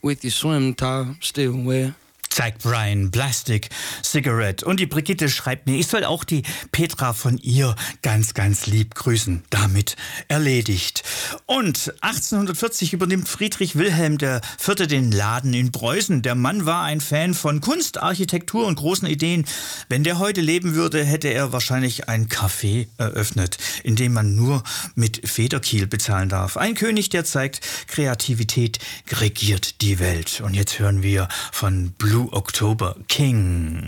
with your swim top still wet. Zeigt Brian Plastic Cigarette. Und die Brigitte schreibt mir, ich soll auch die Petra von ihr ganz, ganz lieb grüßen. Damit erledigt. Und 1840 übernimmt Friedrich Wilhelm IV. Den Laden in Preußen. Der Mann war ein Fan von Kunst, Architektur und großen Ideen. Wenn der heute leben würde, hätte er wahrscheinlich ein Café eröffnet, in dem man nur mit Federkiel bezahlen darf. Ein König, der zeigt, Kreativität regiert die Welt. Und jetzt hören wir von Blue October King.